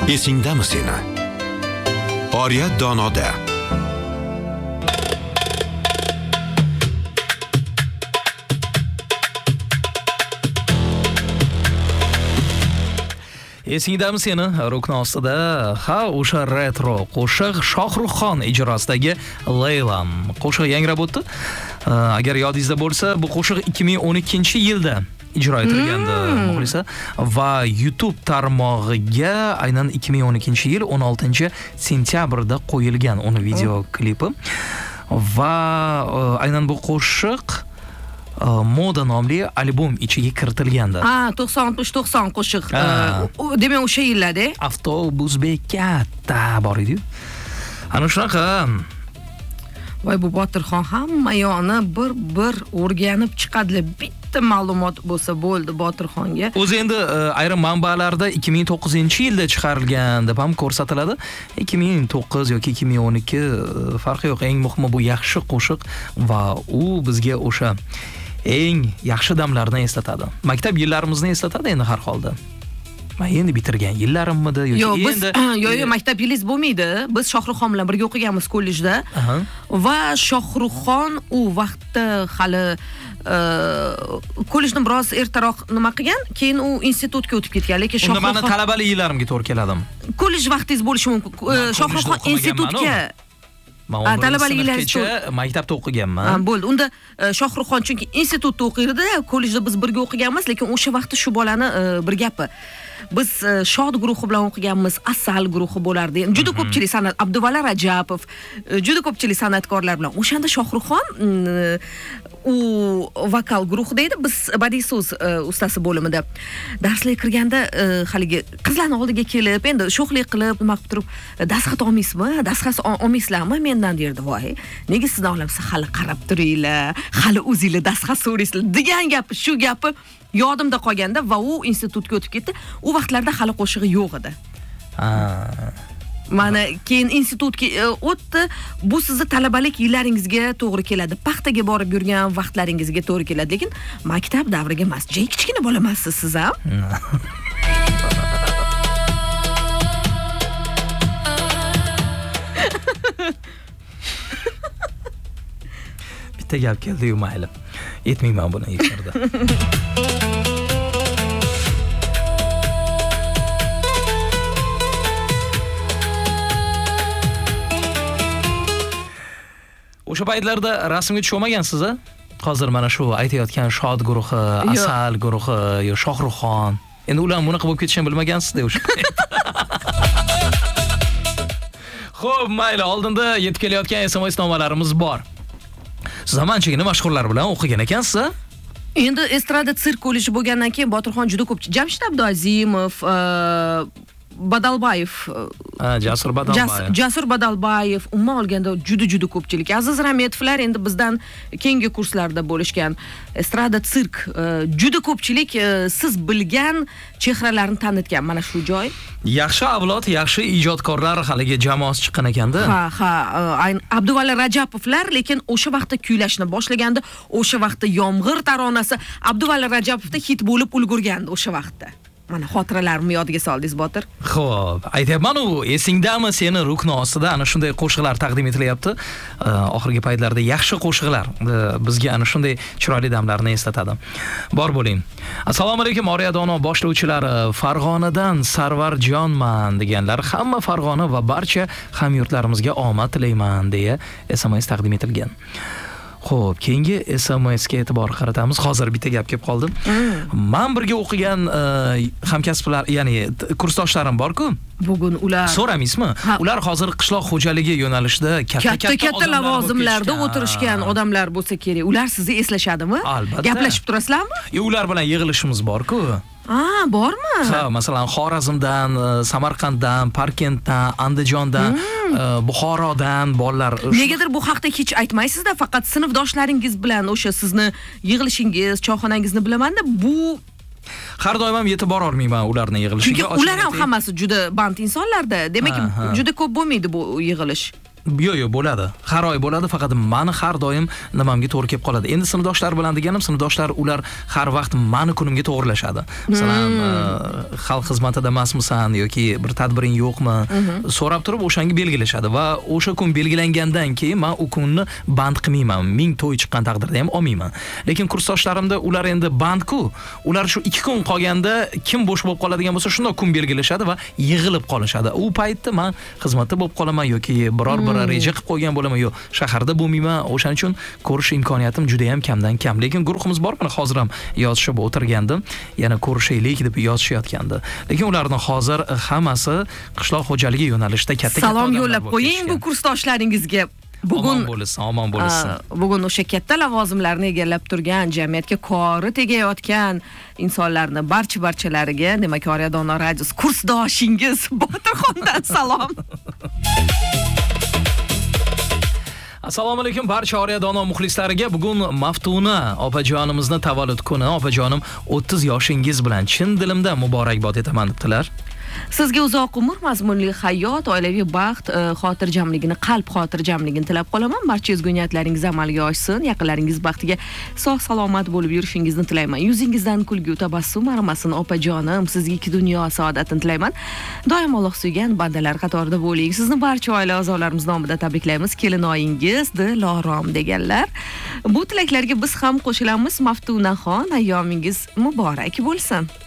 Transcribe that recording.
Esingdami seni? Oriyat donoda. Esingdami seni? Rukn ostida o'sha retro qo'shiq Shohruxxon ijrosidagi Laylam qo'shiq yangrab o'tdi. Agar yodingizda bo'lsa, bu qo'shiq 2012-yilda ijro etilgandi, muxlisa, va YouTube tarmog'iga aynan 2012-yil 16-sentyabrda qo'yilgan uni video klipi. Va aynan bu qo'shiq Moda nomli albom ichiga kiritilgandi. 90-60-90 qo'shiq. Demak, o'sha yillarda avtobus bekatda bor edi. Ana shunaqa. Voy, bu Botirxon hamma yo'ni bir o'rganib chiqadilar. Bitta ma'lumot bo'lsa bo'ldi Botirxonga. O'zi endi ayrim manbalarda 2009-yilda chiqarilgan deb ham ko'rsatiladi. 2009 yoki 2012 farqi yo'q. Eng muhimi bu yaxshi qo'shiq va u bizga o'sha eng yaxshi damlarni eslatadi. Maktab yillarimizni eslatadi endi har holda. Men endi bitirgan yillarimmidi yoki endi yo'q, maktab yilingiz bo'lmaydi. Biz Shohruxxon bilan birga o'qiganmiz kollejda. Va Shohruxxon u vaqtda hali kollejni biroz ertaroq nima qilgan, keyin u institutga o'tib ketgan, lekin Shohruxxon unda meni talabalik yillarimga to'g'ri keladim. Kollej vaqtingiz bo'lishi mumkin. Shohruxxon institutga talabalik yillaringiz maktabda o'qiganman. Bo'ldi. Unda Shohruxxon chunki institutda o'qirdi, kollejda biz birga o'qiganmiz, lekin o'sha vaqtda shu bolani bir gapi. Biz Shod guruhi bilan o'qiganmiz, Asal guruhi bo'lardi. Juda ko'pchilik san'at, Abduvali Rajapov, juda ko'pchilik san'atkorlar bilan. O'shanda Shohruxxon u vokal guruhida edi. Biz badiiy so'z ustasi bo'limida darslarga kirganda haligi qizlarning oldiga kelib, endi sho'xlik qilib, nima qilib turib, dastxat olmaysizmi? Dastxat olmaysizlarmi? Mendan derdi, voy, nega sizdan olamsa hali qarab turinglar, hali o'zingizlar dastxat so'raysizlar degan gapi, shu gapi yodimda qolganda va u institutga o'tib ketdi. U vaqtlarda hali qo'shig'i yo'q edi. Mana keyin institutga o'tdi. Bu sizni talabalik yillaringizga to'g'ri keladi. Paxtaga borib yurgan vaqtlaringizga to'g'ri keladi, lekin maktab davriga emas. Jay kichkina bola emassiz siz ham. Bitta gap keldi-yu, mayli. Yetmayman buni efirda. O'sha paytlarda rasmga tushmagansiz-a? Hozir mana shu aytayotgan Shod guruhi, Asal guruhi, yo Shohruxxon. Endi ular bunaqa bo'lib ketishini bilmagansiz-da o'sha. Xo'p, mayli, oldinda yetib kelayotgan SMS nomalarimiz bor. Siz ham anchagina mashhurlar bilan o'qigan ekansiz-a? Endi estrada sirk kolleji bo'lgandan keyin Botirxon juda ko'p, Jamshid Abduazimov, Badalbayev, Jasur Badalbayev, umuman olganda juda ko'pchilik. Aziz Rametovlar endi bizdan keyingi kurslarda bo'lishgan. Estrada sirk juda ko'pchilik siz bilgan chehralarni tanitgan mana shu joy. Yaxshi avlod, yaxshi ijodkorlar haligi jamoasi chiqqan ekanda. Abduvali Rajapovlar, lekin o'sha vaqtda kuylashni boshlaganda, o'sha vaqtda Yomg'ir taronasi Abduvali Rajapovda hit bo'lib ulgurgandi o'sha vaqtda. Mana xotiralarimni yodiga soldingiz, Botir. Xo'p, aytayapman, u esingdami seni rukni ostida ana shunday qo'shiqlar taqdim etilyapti. Oxirgi paytlarda yaxshi qo'shiqlar bizga ana shunday chiroyli damlarni eslatadi. Bor bo'ling. Assalomu alaykum, Oriyadono boshlovchilari. Farg'onadan Sarvarjonman deganlar, hamma Farg'ona va barcha hamyurtlarimizga omad tilayman deya SMS taqdim etilgan. Xo'p, keyingi SMSga e'tibor qaratamiz. Hozir bitta gap kelib qoldi. Men birga o'qigan hamkasblar, ya'ni kursdoshlarim bor-ku. Bugun ular so'ramaysizmi? Ular hozir qishloq xo'jaligi yo'nalishida katta lavozimlarda o'tirishgan odamlar bo'lsa kerak. Ular sizni eslashadimi? Gaplashib turasizlarmi? Ular bilan yig'ilishimiz bor-ku. Bormi? Ha, masalan, Xorazmdan, Samarqanddan, Parkentdan, Andijondan, Buxorodan bolalar. Negadir bu haqda hech aytmaysiz-da, faqat sinfdoshlaringiz bilan o'sha sizni yig'ilishingiz, choyxonangizni bilaman-da, bu har doim ham yetib bora olmayman ularning yig'ilishiga. Chunki ular ham hammasi juda band insonlarda. Demak, juda ko'p bo'lmaydi bu yig'ilish. Yo'q, bo'ladi. Har oy bo'ladi, faqat meni har doim nimamga to'g'ri kelib qoladi. Endi sinfdoshlar bilan deganim, sinfdoshlar ular har vaqt meni kunimga to'g'rilashadi. Masalan, xalq xizmatida emasmisan yoki bir tadbiring yo'qmi? So'rab turib o'shanga belgilashadi va o'sha kun belgilangandan keyin men u kunni band qilmayman. 1000 to'y chiqqan taqdirda ham olmayman. Lekin kursdoshlarimda ular endi bandku. Ular shu 2 kun qolganda kim bo'sh bo'lib qoladigan bo'lsa, shunday kun belgilashadi va yig'ilib qolishadi. U paytda men xizmatda bo'lib qolaman yoki biror reja qilib qo'ygan bo'laman, yo'q, shaharda bo'lmayman. O'shaning uchun ko'rish imkoniyatim juda ham kamdan kam. Lekin guruhimiz bor, mana hozir ham yozishib o'tirgandim. Yana ko'rishaylik deb yozishayotgandi. Lekin ularning hozir hammasi qishloq xo'jaligi yo'nalishida katta-katta salom yo'llab qo'ying bu kursdoshlaringizga. Bugun omon bo'lsin. Bugun o'sha katta lavozimlarni egallab turgan, jamiyatga kori tegayotgan insonlarni barchalariga, demak, Oriya Dono radiosi kursdoshingiz Botirxondan salom. Assalomu alaykum barcha Oriya Dono muxlislariga. Bugun Maftuna opajonimizni tavallud kuni. Opajonim 30 yoshingiz bilan chin dilimdan muborakbod etaman debdilar. Sizga uzoq umr, mazmunli hayot, oilaviy baxt, xotirjamligini, qalb xotirjamligini tilab qolaman. Barcha ezgu-niyatlaringiz amalga oshsin. Yaqinlaringiz baxtiga sog' salomat bo'lib yurishingizni tilayman. Yuzingizdan kulgu, tabassum arimasin opajonim. Sizga ikki dunyo saodatini tilayman. Doim Alloh suygan bandalar qatorida bo'ling. Sizni barcha oila a'zolarimiz nomidan tabriklaymiz. Kelinoyingiz Dilorom deganlar. Bu tilaklarga biz ham qo'shilamiz. Maftunaxon, ayyomingiz muborak bo'lsin.